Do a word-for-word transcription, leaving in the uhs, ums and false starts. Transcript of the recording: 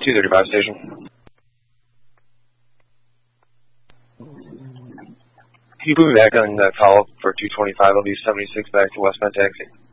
two thirty-five station. Can you put me back on that follow-up for two twenty-five? I'll be seventy-six back to westbound taxi.